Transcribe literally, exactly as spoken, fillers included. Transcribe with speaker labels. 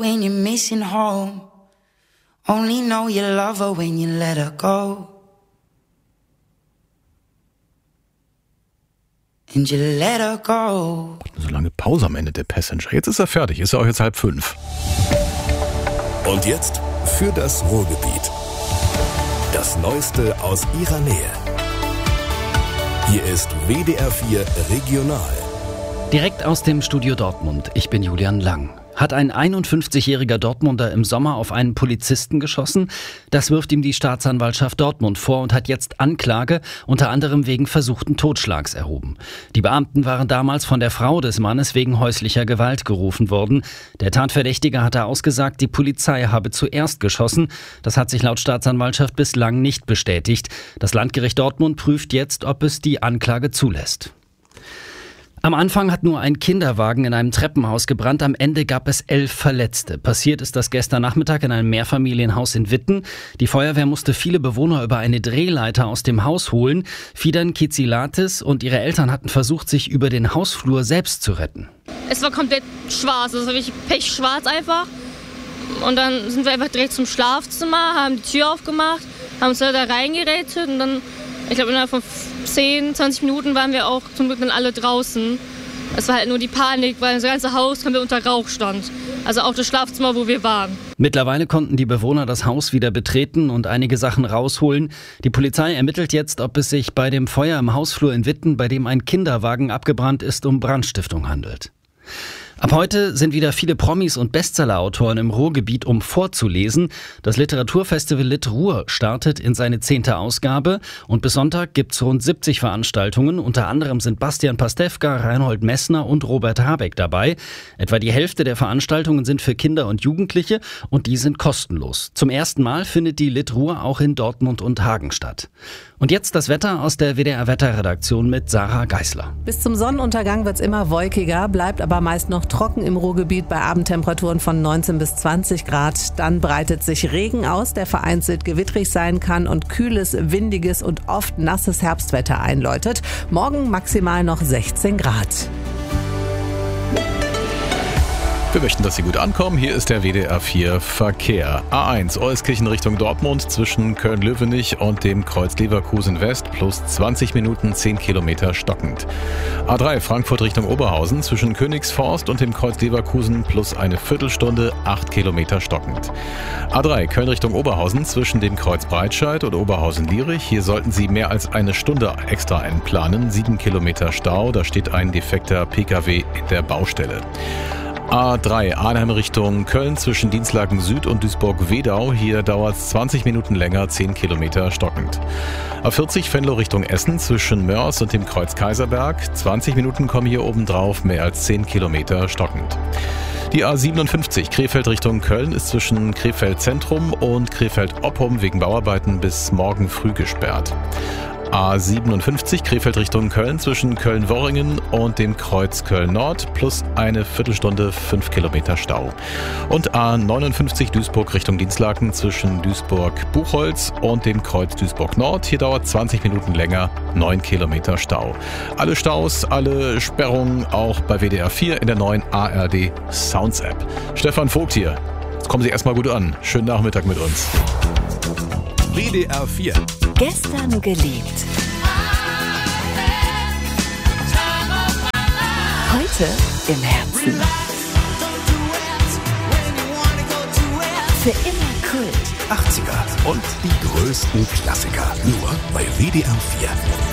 Speaker 1: when you're missing home. Only know you love her when you let her go. And you let her go.
Speaker 2: So lange Pause am Ende der Passenger. Jetzt ist er fertig, ist ja auch jetzt halb fünf.
Speaker 3: Und jetzt für das Ruhrgebiet. Das Neueste aus ihrer Nähe. Hier ist W D R vier Regional.
Speaker 4: Direkt aus dem Studio Dortmund. Ich bin Julian Lang. Hat ein einundfünfzigjähriger Dortmunder im Sommer auf einen Polizisten geschossen? Das wirft ihm die Staatsanwaltschaft Dortmund vor und hat jetzt Anklage, unter anderem wegen versuchten Totschlags, erhoben. Die Beamten waren damals von der Frau des Mannes wegen häuslicher Gewalt gerufen worden. Der Tatverdächtige hatte ausgesagt, die Polizei habe zuerst geschossen. Das hat sich laut Staatsanwaltschaft bislang nicht bestätigt. Das Landgericht Dortmund prüft jetzt, ob es die Anklage zulässt. Am Anfang hat nur ein Kinderwagen in einem Treppenhaus gebrannt, am Ende gab es elf Verletzte. Passiert ist das gestern Nachmittag in einem Mehrfamilienhaus in Witten. Die Feuerwehr musste viele Bewohner über eine Drehleiter aus dem Haus holen. Fidan Kizilatis und ihre Eltern hatten versucht, sich über den Hausflur selbst zu retten.
Speaker 5: Es war komplett schwarz, es war wirklich pechschwarz einfach. Und dann sind wir einfach direkt zum Schlafzimmer, haben die Tür aufgemacht, haben uns da reingerettet und dann, ich glaube, innerhalb von zehn, zwanzig Minuten waren wir auch zum Glück dann alle draußen. Es war halt nur die Panik, weil das ganze Haus komplett unter Rauch stand. Also auch das Schlafzimmer, wo wir waren.
Speaker 4: Mittlerweile konnten die Bewohner das Haus wieder betreten und einige Sachen rausholen. Die Polizei ermittelt jetzt, ob es sich bei dem Feuer im Hausflur in Witten, bei dem ein Kinderwagen abgebrannt ist, um Brandstiftung handelt. Ab heute sind wieder viele Promis und Bestsellerautoren im Ruhrgebiet, um vorzulesen. Das Literaturfestival Lit Ruhr startet in seine zehnte Ausgabe und bis Sonntag gibt's rund siebzig Veranstaltungen. Unter anderem sind Bastian Pastewka, Reinhold Messner und Robert Habeck dabei. Etwa die Hälfte der Veranstaltungen sind für Kinder und Jugendliche und die sind kostenlos. Zum ersten Mal findet die Lit Ruhr auch in Dortmund und Hagen statt. Und jetzt das Wetter aus der W D R-Wetterredaktion mit Sarah Geisler.
Speaker 6: Bis zum Sonnenuntergang wird's immer wolkiger, bleibt aber meist noch trocken im Ruhrgebiet bei Abendtemperaturen von neunzehn bis zwanzig Grad. Dann breitet sich Regen aus, der vereinzelt gewittrig sein kann und kühles, windiges und oft nasses Herbstwetter einläutet. Morgen maximal noch sechzehn Grad.
Speaker 2: Wir möchten, dass Sie gut ankommen. Hier ist der W D R vier Verkehr. A eins, Euskirchen Richtung Dortmund zwischen Köln-Löwenich und dem Kreuz Leverkusen West plus zwanzig Minuten, zehn Kilometer stockend. A drei, Frankfurt Richtung Oberhausen zwischen Königsforst und dem Kreuz Leverkusen plus eine Viertelstunde, acht Kilometer stockend. A drei, Köln Richtung Oberhausen zwischen dem Kreuz Breitscheid und Oberhausen-Lierich. Hier sollten Sie mehr als eine Stunde extra einplanen. sieben Kilometer Stau, da steht ein defekter Pkw in der Baustelle. A drei, Arnhem Richtung Köln zwischen Dienstlaken Süd und Duisburg-Wedau. Hier dauert es zwanzig Minuten länger, zehn Kilometer stockend. A vierzig, Venlo Richtung Essen zwischen Mörs und dem Kreuz Kaiserberg. zwanzig Minuten kommen hier obendrauf, mehr als zehn Kilometer stockend. Die A siebenundfünfzig, Krefeld Richtung Köln, ist zwischen Krefeld Zentrum und Krefeld Oppum wegen Bauarbeiten bis morgen früh gesperrt. A siebenundfünfzig, Krefeld Richtung Köln zwischen Köln-Worringen und dem Kreuz Köln-Nord plus eine Viertelstunde, fünf Kilometer Stau. Und A neunundfünfzig, Duisburg Richtung Dienstlaken zwischen Duisburg-Buchholz und dem Kreuz Duisburg-Nord. Hier dauert zwanzig Minuten länger, neun Kilometer Stau. Alle Staus, alle Sperrungen auch bei W D R vier in der neuen A R D Sounds App. Stefan Vogt hier. Jetzt kommen Sie erstmal gut an. Schönen Nachmittag mit uns.
Speaker 3: W D R vier.
Speaker 7: Gestern geliebt. Heute im Herzen. Für immer Kult.
Speaker 3: achtziger und die größten Klassiker. Nur bei W D R vier.